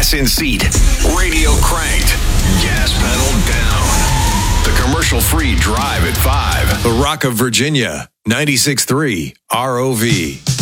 gas in seat, radio cranked, gas pedal down. The commercial-free Drive at 5. The Rock of Virginia, 96.3 ROV.